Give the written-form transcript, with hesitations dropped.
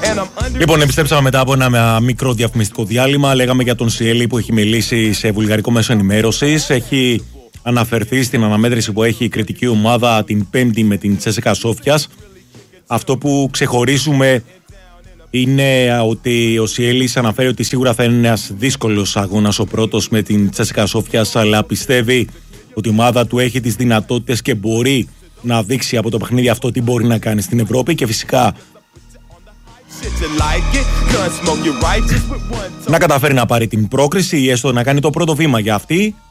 Λοιπόν, επιστρέψαμε μετά από ένα μικρό διαφημιστικό διάλειμμα. Λέγαμε για τον Σιέλι που έχει μιλήσει σε βουλγαρικό μέσο ενημέρωσης. Έχει αναφερθεί στην αναμέτρηση που έχει η κριτική ομάδα την Πέμπτη με την Τσέσσεκα Σόφιας. Αυτό που ξεχωρίζουμε είναι ότι ο Σιέλις αναφέρει ότι σίγουρα θα είναι ένας δύσκολος αγώνας ο πρώτος με την Τσέσσεκα Σόφιας, αλλά πιστεύει ότι η ομάδα του έχει τις δυνατότητες και μπορεί να δείξει από το παιχνίδι αυτό τι μπορεί να κάνει στην Ευρώπη και φυσικά να καταφέρει να πάρει την πρόκριση ή έστω να κάνει το πρώτο βήμα για αυτή.